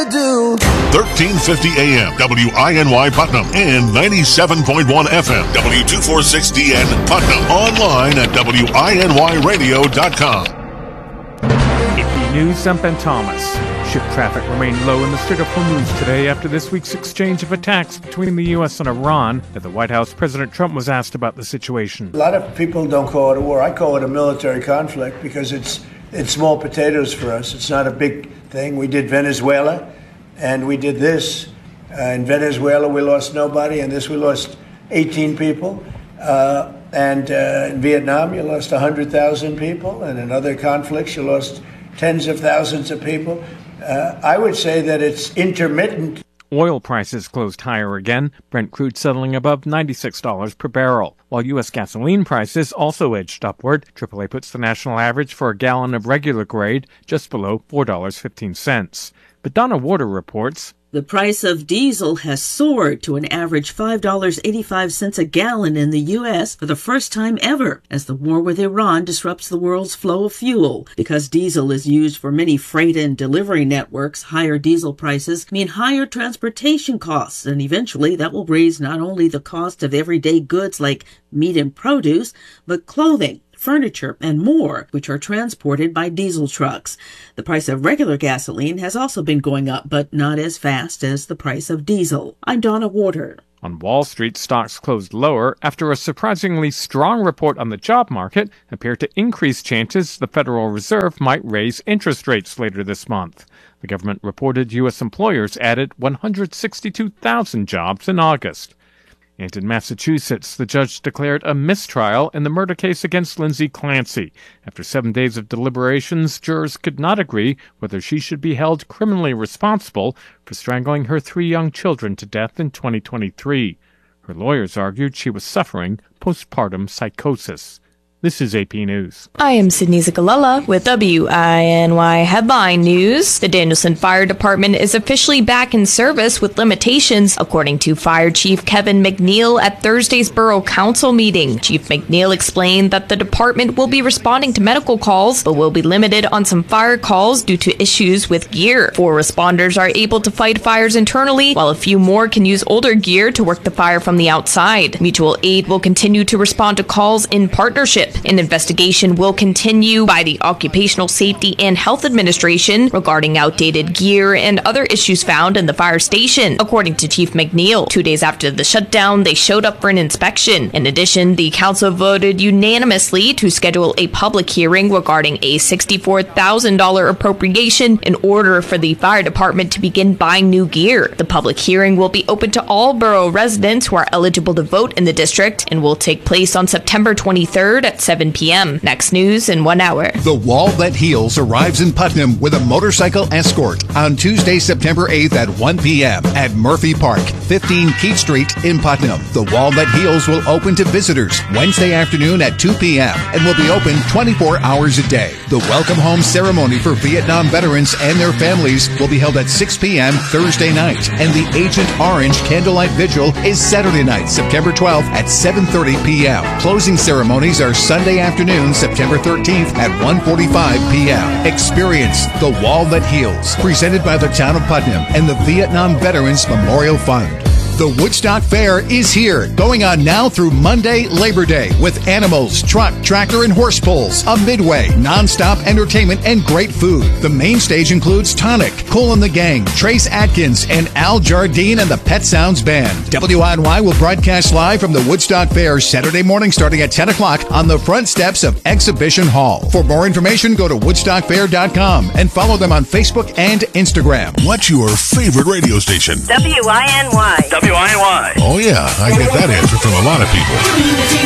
do. 1350 AM, WINY Putnam, and 97.1 FM, W246DN Putnam. Online at WINYradio.com. AP News, I'm Ben Thomas. Ship traffic remained low in the Strait of Hormuz today after this week's exchange of attacks between the U.S. and Iran. At the White House, President Trump was asked about the situation. A lot of people don't call it a war. I call it a military conflict because it's small potatoes for us. It's not a big thing. We did Venezuela, and we did this. In Venezuela, we lost nobody. In this, we lost 18 people. And in Vietnam, you lost 100,000 people. And in other conflicts, you lost tens of thousands of people. I would say that it's intermittent. Oil prices closed higher again, Brent crude settling above $96 per barrel, while U.S. gasoline prices also edged upward. AAA puts the national average for a gallon of regular grade just below $4.15. But Donna Warder reports, the price of diesel has soared to an average $5.85 a gallon in the U.S. for the first time ever, as the war with Iran disrupts the world's flow of fuel. Because diesel is used for many freight and delivery networks, higher diesel prices mean higher transportation costs, and eventually that will raise not only the cost of everyday goods like meat and produce, but clothing, furniture, and more, which are transported by diesel trucks. The price of regular gasoline has also been going up, but not as fast as the price of diesel. I'm Donna Warder. On Wall Street, stocks closed lower after a surprisingly strong report on the job market appeared to increase chances the Federal Reserve might raise interest rates later this month. The government reported U.S. employers added 162,000 jobs in August. And in Massachusetts, the judge declared a mistrial in the murder case against Lindsay Clancy. After 7 days of deliberations, jurors could not agree whether she should be held criminally responsible for strangling her 3 young children to death in 2023. Her lawyers argued she was suffering postpartum psychosis. This is AP News. I am Sydney Zikalala with WINY Headline News. The Danielson Fire Department is officially back in service with limitations, according to Fire Chief Kevin McNeil at Thursday's Borough Council meeting. Chief McNeil explained that the department will be responding to medical calls, but will be limited on some fire calls due to issues with gear. 4 responders are able to fight fires internally, while a few more can use older gear to work the fire from the outside. Mutual Aid will continue to respond to calls in partnership. An investigation will continue by the Occupational Safety and Health Administration regarding outdated gear and other issues found in the fire station. According to Chief McNeil, 2 days after the shutdown, they showed up for an inspection. In addition, the council voted unanimously to schedule a public hearing regarding a $64,000 appropriation in order for the fire department to begin buying new gear. The public hearing will be open to all borough residents who are eligible to vote in the district and will take place on September 23rd at 7 p.m. Next news in 1 hour. The Wall That Heals arrives in Putnam with a motorcycle escort on Tuesday, September 8th at 1 p.m. at Murphy Park, 15 Keith Street in Putnam. The Wall That Heals will open to visitors Wednesday afternoon at 2 p.m. and will be open 24 hours a day. The welcome home ceremony for Vietnam veterans and their families will be held at 6 p.m. Thursday night, and the Agent Orange Candlelight Vigil is Saturday night, September 12th at 7:30 p.m. Closing ceremonies are Sunday afternoon, September 13th at 1:45 p.m. Experience The Wall That Heals, presented by the Town of Putnam and the Vietnam Veterans Memorial Fund. The Woodstock Fair is here, going on now through Monday, Labor Day, with animals, truck, tractor, and horse pulls, a midway, non-stop entertainment, and great food. The main stage includes Tonic, Kool and the Gang, Trace Atkins, and Al Jardine and the Pet Sounds Band. WINY will broadcast live from the Woodstock Fair Saturday morning starting at 10 o'clock on the front steps of Exhibition Hall. For more information, go to woodstockfair.com and follow them on Facebook and Instagram. What's your favorite radio station? WINY. WINY. Oh, yeah, I get that answer from a lot of people.